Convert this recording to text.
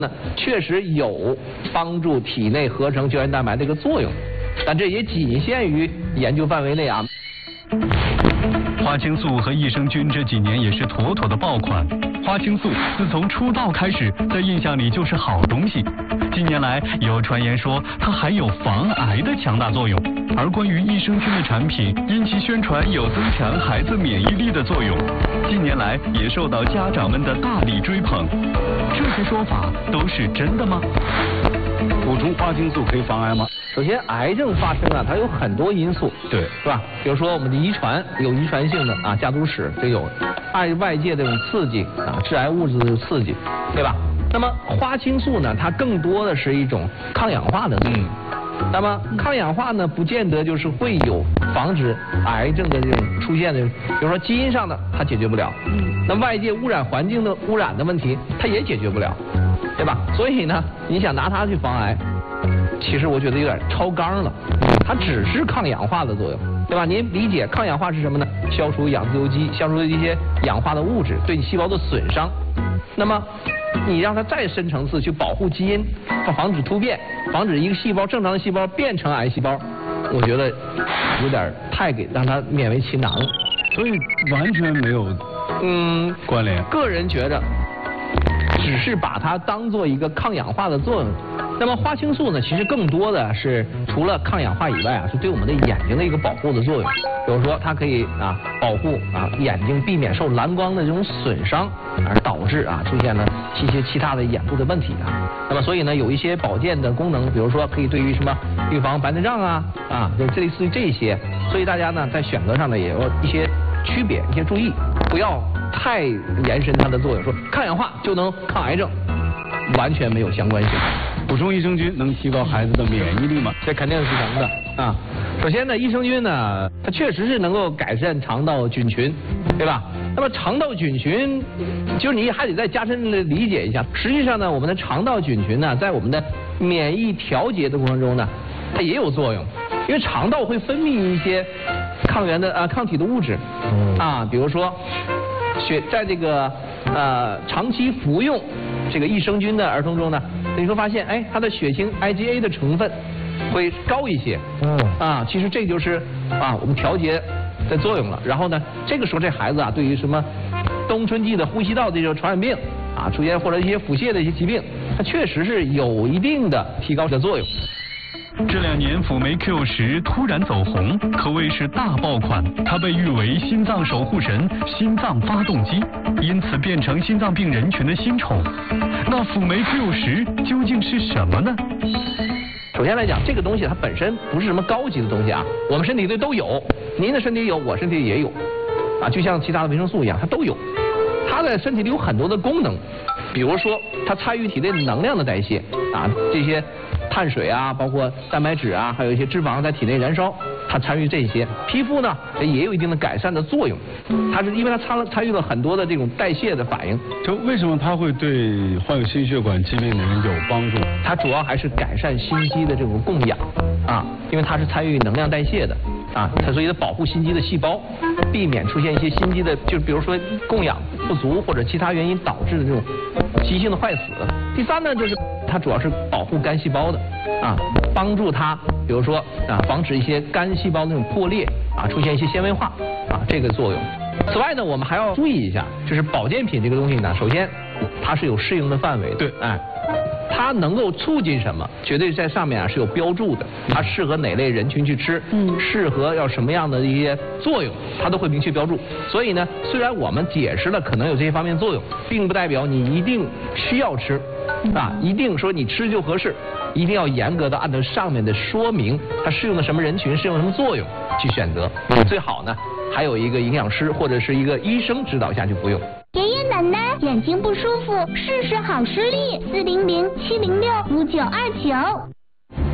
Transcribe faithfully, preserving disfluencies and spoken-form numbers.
那确实有帮助体内合成胶原蛋白的一个作用，但这也仅限于研究范围内啊。 花青素和益生菌这几年也是妥妥的爆款。花青素自从出道开始，在印象里就是好东西。近年来有传言说它还有防癌的强大作用，而关于益生菌的产品，因其宣传有增强孩子免疫力的作用，近年来也受到家长们的大力追捧。这些说法都是真的吗？ 补充花青素可以防癌吗？ 首先，癌症发生啊，它有很多因素， 对， 是吧？比如说我们的遗传，有遗传性的啊，家族史，这有爱外界的这种刺激啊，致癌物质的刺激，对吧？那么花青素呢，它更多的是一种抗氧化的作用。嗯、那么抗氧化呢，不见得就是会有防止癌症的这种出现的，比如说基因上的它解决不了，嗯，那外界污染环境的污染的问题，它也解决不了，对吧？所以呢，你想拿它去防癌，其实我觉得有点超纲了，它只是抗氧化的作用，对吧？您理解抗氧化是什么呢？消除氧自由基，消除一些氧化的物质对你细胞的损伤。那么你让它再深层次去保护基因，防止突变，防止一个细胞正常的细胞变成癌细胞，我觉得有点太给让它勉为其难了。 所以完全没有嗯关联。 个人觉得只是把它当做一个抗氧化的作用。那么花青素呢，其实更多的是除了抗氧化以外啊，是对我们的眼睛的一个保护的作用。比如说，它可以啊保护啊眼睛避免受蓝光的这种损伤，而导致啊出现了一些其他的眼部的问题啊。那么所以呢，有一些保健的功能，比如说可以对于什么预防白内障啊啊，就类似于这些。所以大家呢在选择上呢也有一些区别，一些注意，不要太延伸它的作用，说抗氧化就能抗癌症，完全没有相关性。 补充益生菌能提高孩子的免疫力吗？ 这肯定是能的啊。首先呢，益生菌呢，它确实是能够改善肠道菌群，对吧？那么肠道菌群，就是你还得再加深的理解一下。实际上呢，我们的肠道菌群呢，在我们的免疫调节的过程中呢，它也有作用，因为肠道会分泌一些抗原的啊抗体的物质，啊，比如说血在这个呃长期服用这个益生菌的儿童中呢，你会发现，哎，它的血清 I G A 的成分会高一些，嗯，啊，其实这就是啊我们调节的作用了。然后呢，这个时候这孩子啊，对于什么冬春季的呼吸道的这种传染病啊出现或者一些腹泻的一些疾病，它确实是有一定的提高的作用。 这两年辅酶 Q 十突然走红，可谓是大爆款。它被誉为心脏守护神、心脏发动机，因此变成心脏病人群的新宠。那辅酶 Q 十究竟是什么呢？ 首先来讲，这个东西它本身不是什么高级的东西啊，我们身体里都有，您的身体有，我身体里也有，啊，就像其他的维生素一样，它都有。它在身体里有很多的功能，比如说它参与体内能量的代谢啊，这些碳水啊，包括蛋白质啊，还有一些脂肪在体内燃烧，它参与这些。皮肤呢也有一定的改善的作用，它是因为它参参与了很多的这种代谢的反应。 就为什么它会对患有心血管疾病的人有帮助？ 它主要还是改善心肌的这种供氧啊，因为它是参与能量代谢的啊，它所以它保护心肌的细胞，避免出现一些心肌的，就比如说供氧不足或者其他原因导致的这种急性的坏死。第三呢，就是它主要是保护肝细胞的啊，帮助它，比如说啊，防止一些肝细胞那种破裂啊，出现一些纤维化啊，这个作用。此外呢，我们还要注意一下，就是保健品这个东西呢，首先它是有适用的范围的， 对， 哎。它能够促进什么？绝对在上面啊是有标注的。它适合哪类人群去吃，嗯，适合要什么样的一些作用，它都会明确标注。所以呢，虽然我们解释了可能有这些方面作用，并不代表你一定需要吃，啊，一定说你吃就合适，一定要严格的按照上面的说明，它适用的什么人群，适用什么作用去选择。最好呢，还有一个营养师或者是一个医生指导下去服用。 爷爷奶奶眼睛不舒服，试试好视力，四零零七零六五九二九。